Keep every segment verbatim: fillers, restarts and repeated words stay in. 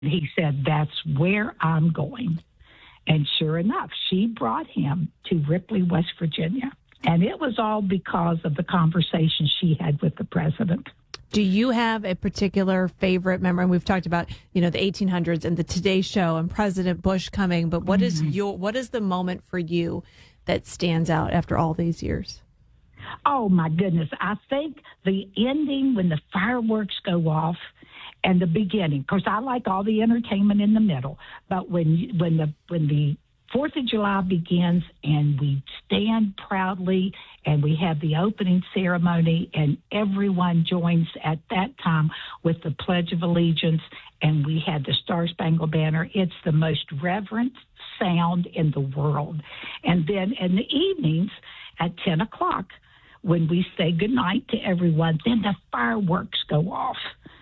He said, that's where I'm going. And sure enough, she brought him to Ripley, West Virginia. And it was all because of the conversation she had with the president. Do you have a particular favorite memory? And we've talked about, you know, the eighteen hundreds and the Today Show and President Bush coming. But what is your, what is the moment for you that stands out after all these years? Oh, my goodness. I think the ending when the fireworks go off and the beginning. Of course, I like all the entertainment in the middle. But when when the when the Fourth of July begins and we stand proudly and we have the opening ceremony and everyone joins at that time with the Pledge of Allegiance and we had the Star Spangled Banner, it's the most reverent sound in the world. And then in the evenings at ten o'clock, when we say goodnight to everyone, then the fireworks go off.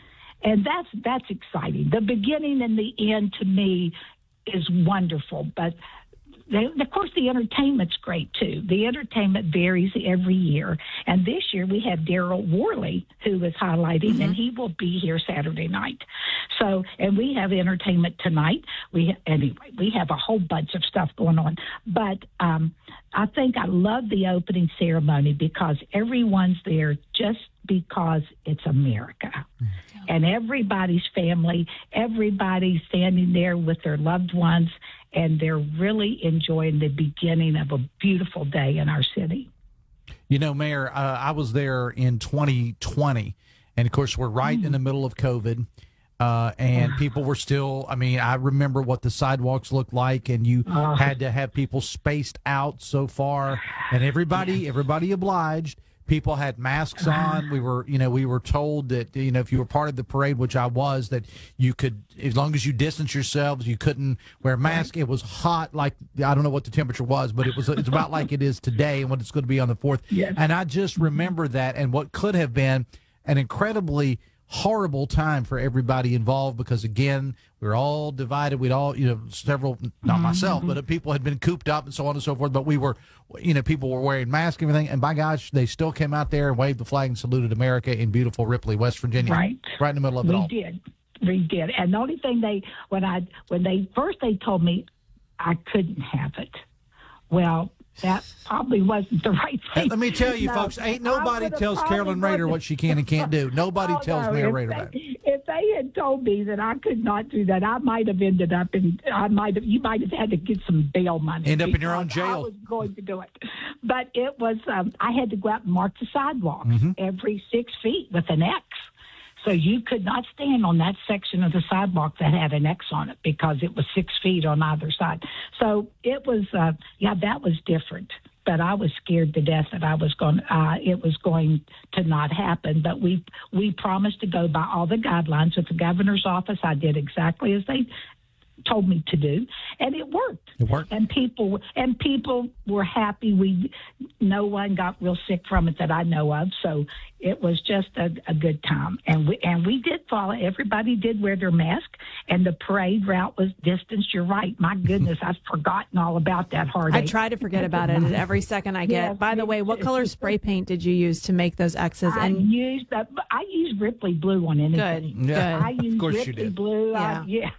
And that's that's exciting. The beginning and the end to me is wonderful, but they, of course the entertainment's great too. The entertainment varies every year, and this year we have Daryl Worley who is highlighting, mm-hmm. and he will be here Saturday night. So, and we have entertainment tonight. We anyway, we have a whole bunch of stuff going on, but um, I think I love the opening ceremony because everyone's there just because it's America. And everybody's family, everybody's standing there with their loved ones, and they're really enjoying the beginning of a beautiful day in our city. You know, Mayor, uh, I was there in twenty twenty, and of course we're right mm. in the middle of COVID, uh, and people were still, I mean, I remember what the sidewalks looked like, and you uh, had to have people spaced out so far, and everybody, yes. everybody obliged. People had masks on. We were, you know, we were told that, you know, if you were part of the parade, which I was, that you could, as long as you distance yourselves, you couldn't wear a mask. It was hot, like, I don't know what the temperature was, but it was, it's about like it is today and what it's going to be on the fourth. Yes. And I just remember that and what could have been an incredibly horrible time for everybody involved because, again, we were all divided. We'd all, you know, several, not myself, but people had been cooped up and so on and so forth. But we were, you know, people were wearing masks and everything. And by gosh, they still came out there and waved the flag and saluted America in beautiful Ripley, West Virginia. Right. Right in the middle of it we all. We did. We did. And the only thing they, when I, when they, first they told me I couldn't have it. Well, that probably wasn't the right thing. Let me tell you, no, folks, ain't nobody tells Carolyn Rader what she can and can't do. Nobody oh, tells no, Mayor Rader that. If they had told me that I could not do that, I might have ended up in, I might have, you might have had to get some bail money. End up in your own jail. I was going to do it. But it was, um, I had to go out and mark the sidewalk mm-hmm. every six feet with an X. So you could not stand on that section of the sidewalk that had an X on it because it was six feet on either side. So it was, uh, yeah, that was different. But I was scared to death that I was going, uh, it was going to not happen. But we we promised to go by all the guidelines with the governor's office. I did exactly as they told me to do, and it worked. It worked, and people and people were happy. We no one got real sick from it that I know of, so it was just a, a good time. And we and we did follow. Everybody did wear their mask, and the parade route was distanced. You're right. My goodness, I've forgotten all about that heartache. I try to forget about it every second I get. Yes, By the way, what color spray paint did you use to make those X's? I and used the, I used Ripley blue on anything. Good, yeah. good. I used of course Ripley you did. blue. Yeah. I, yeah.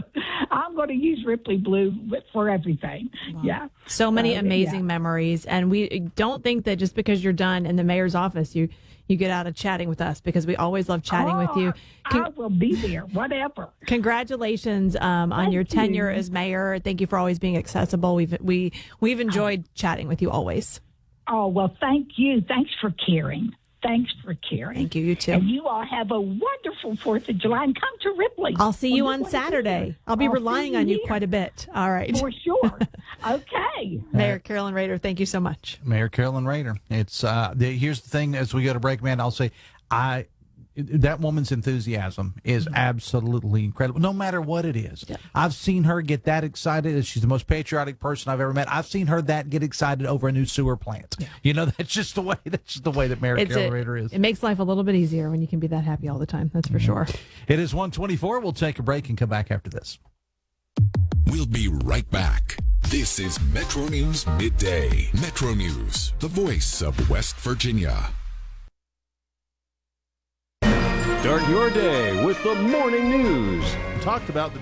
I'm going to use Ripley Blue for everything. Wow. Yeah. So many uh, amazing yeah. memories. And we don't think that just because you're done in the mayor's office, you, you get out of chatting with us because we always love chatting oh, with you. Con- I will be there, whatever. Congratulations um, on your tenure you. as mayor. Thank you for always being accessible. We've, we, we've enjoyed oh. chatting with you always. Oh, well, thank you. Thanks for caring. Thanks for caring. Thank you. You too. And you all have a wonderful fourth of July and come to Ripley. I'll see you on Saturday. I'll be I'll relying on you here. quite a bit. All right. For sure. Okay. Mayor Carolyn Rader, thank you so much. Mayor Carolyn Rader. It's uh, the, here's the thing as we go to break, man, I'll say I that woman's enthusiasm is absolutely incredible, no matter what it is. Yeah. I've seen her get that excited. She's the most patriotic person I've ever met. I've seen her that get excited over a new sewer plant. Yeah. You know, that's just the way. That's just the way that Mayor Carolyn Rader is. It makes life a little bit easier when you can be that happy all the time. That's for mm-hmm. sure. It is one twenty-four. We'll take a break and come back after this. We'll be right back. This is Metro News Midday. Metro News, the voice of West Virginia. Start your day with the morning news. talked about the